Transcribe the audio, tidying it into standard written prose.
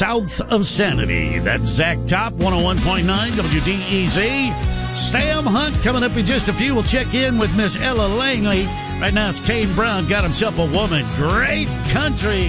south of Sanity. That's Zach Top, 101.9 WDEZ. Sam Hunt coming up in just a few. We'll check in with Miss Ella Langley. Right now it's Kane Brown, got himself a woman. Great country.